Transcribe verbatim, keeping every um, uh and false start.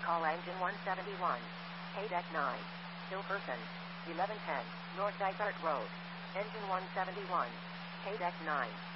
call engine one seventy-one. Haydeck nine. Still person. eleven ten. North Dysart Road. Engine one seventy-one. Haydeck nine.